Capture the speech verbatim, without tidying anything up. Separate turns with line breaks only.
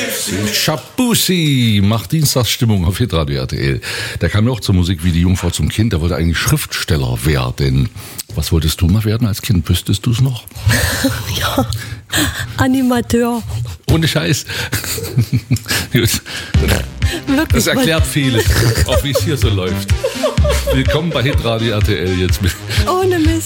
Shabuzi macht Dienstagsstimmung auf Hitradio R T L. Der kam ja auch zur Musik wie die Jungfrau zum Kind. Der wollte eigentlich Schriftsteller werden. Was wolltest du mal werden als Kind? Wüsstest du es noch?
Ja, Animateur.
Ohne Scheiß. Gut.
Wirklich,
Das erklärt vieles, auch wie es hier so läuft. Willkommen bei Hitradio R T L jetzt mit.
Ohne Mist.